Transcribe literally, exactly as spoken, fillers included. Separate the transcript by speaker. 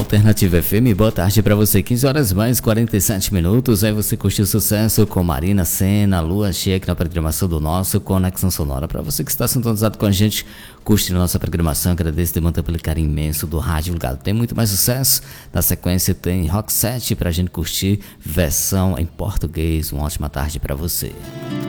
Speaker 1: Alternativa F M, boa tarde pra você, quinze horas mais quarenta e sete minutos, aí você curtiu o sucesso com Marina Sena, Lua Cheia aqui na programação do nosso Conexão Sonora. Pra você que está sintonizado com a gente, curte nossa programação, agradeço de manter pelo carinho imenso do rádio ligado. Tem muito mais sucesso, na sequência tem Rock set pra gente curtir, versão em português. Uma ótima tarde pra você.